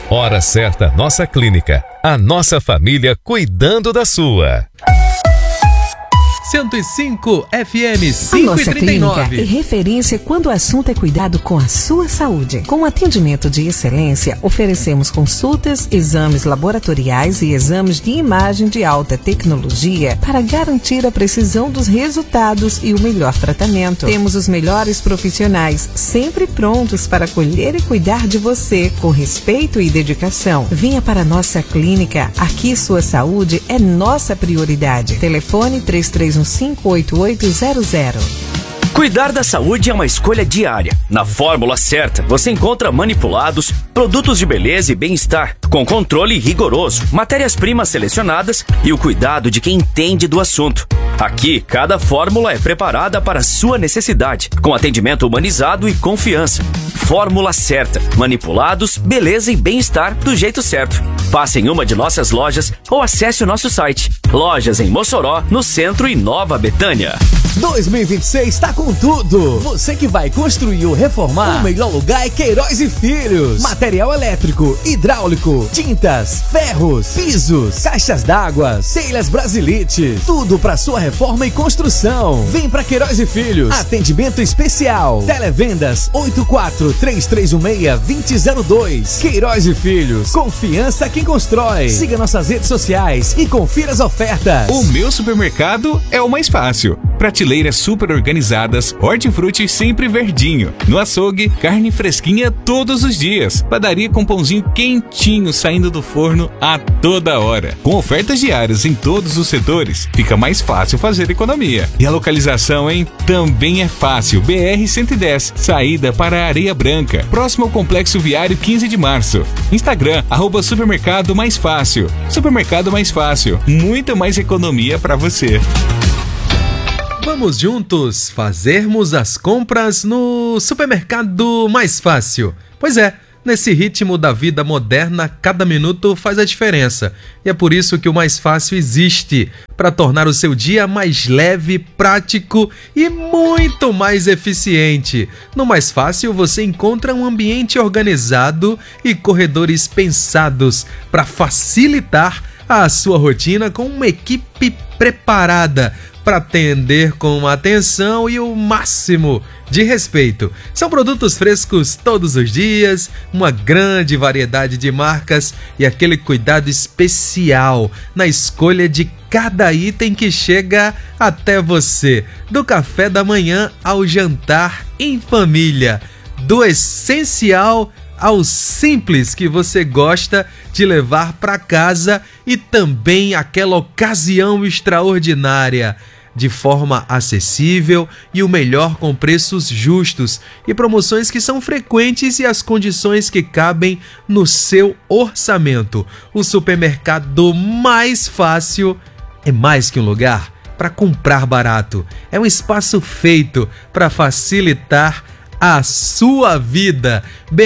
Hora certa, nossa clínica. A nossa família cuidando da sua. 105 FM 539. A nossa clínica é referência quando o assunto é cuidado com a sua saúde. Com atendimento de excelência, oferecemos consultas, exames laboratoriais e exames de imagem de alta tecnologia para garantir a precisão dos resultados e o melhor tratamento. Temos os melhores profissionais sempre prontos para acolher e cuidar de você com respeito e dedicação. Venha para a nossa clínica. Aqui sua saúde é nossa prioridade. Telefone 3315-8800. Cuidar da saúde é uma escolha diária. Na fórmula certa, você encontra manipulados, produtos de beleza e bem-estar, com controle rigoroso, matérias-primas selecionadas e o cuidado de quem entende do assunto. Aqui, cada fórmula é preparada para a sua necessidade, com atendimento humanizado e confiança. Fórmula certa, manipulados, beleza e bem-estar do jeito certo. Passe em uma de nossas lojas ou acesse o nosso site. Lojas em Mossoró, no centro e Nova Betânia. 2026 está com tudo. Você que vai construir ou reformar, o melhor lugar é Queiroz e Filhos. Material elétrico, hidráulico, tintas, ferros, pisos, caixas d'água, telhas Brasilite, tudo para sua reforma e construção. Vem para Queiroz e Filhos. Atendimento especial. Televendas 843316-2002. Queiroz e Filhos. Confiança quem constrói. Siga nossas redes sociais e confira as ofertas. O meu supermercado é o mais fácil. Prateleiras super organizadas, hortifruti sempre verdinho. No açougue, carne fresquinha todos os dias. Padaria com pãozinho quentinho saindo do forno a toda hora. Com ofertas diárias em todos os setores, fica mais fácil fazer economia. E a localização, hein? Também é fácil. BR-110, saída para Areia Branca, próximo ao Complexo Viário 15 de Março. Instagram, @Supermercado Mais Fácil. Supermercado Mais Fácil. Muita mais economia para você. Vamos juntos fazermos as compras no supermercado mais fácil. Pois é, nesse ritmo da vida moderna, cada minuto faz a diferença. E é por isso que o Mais Fácil existe, para tornar o seu dia mais leve, prático e muito mais eficiente. No Mais Fácil você encontra um ambiente organizado e corredores pensados para facilitar a sua rotina, com uma equipe preparada para atender com atenção e o máximo de respeito. São produtos frescos todos os dias, uma grande variedade de marcas e aquele cuidado especial na escolha de cada item que chega até você. Do café da manhã ao jantar em família, do essencial ao simples que você gosta de levar para casa e também aquela ocasião extraordinária, de forma acessível e o melhor com preços justos e promoções que são frequentes e as condições que cabem no seu orçamento. O supermercado Mais Fácil é mais que um lugar para comprar barato. É um espaço feito para facilitar a sua vida.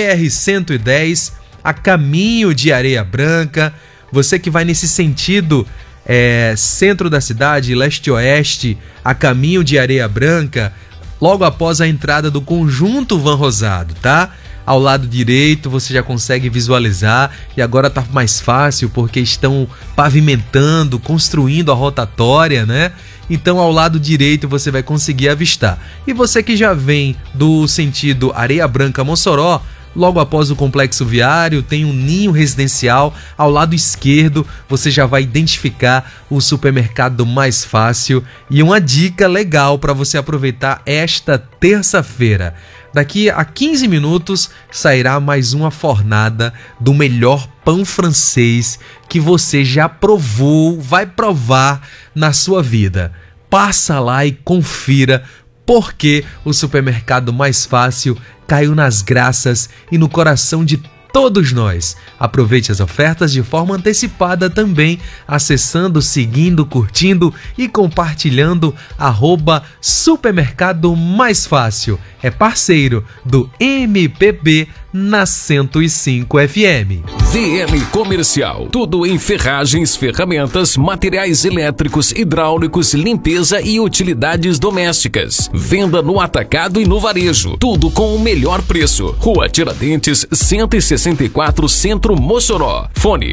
BR-110, a caminho de Areia Branca. Você que vai nesse sentido, centro da cidade, leste-oeste, a caminho de Areia Branca, logo após a entrada do Conjunto Van Rosado, tá? Ao lado direito você já consegue visualizar, e agora tá mais fácil porque estão pavimentando, construindo a rotatória, né? Então ao lado direito você vai conseguir avistar. E você que já vem do sentido Areia Branca-Mossoró, logo após o Complexo Viário, tem um ninho residencial. Ao lado esquerdo, você já vai identificar o supermercado Mais Fácil. E uma dica legal para você aproveitar esta terça-feira. Daqui a 15 minutos sairá mais uma fornada do melhor pão francês que você já provou, vai provar na sua vida. Passa lá e confira, porque o supermercado Mais Fácil caiu nas graças e no coração de todos nós. Aproveite as ofertas de forma antecipada também, acessando, seguindo, curtindo e compartilhando @Supermercado Mais Fácil. É parceiro do MPB na 105 FM. VL Comercial. Tudo em ferragens, ferramentas, materiais elétricos, hidráulicos, limpeza e utilidades domésticas. Venda no atacado e no varejo. Tudo com o melhor preço. Rua Tiradentes, 164, Centro, Mossoró. Fone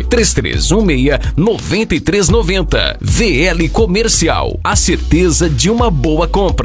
3316-9390. VL Comercial. A certeza de uma boa compra.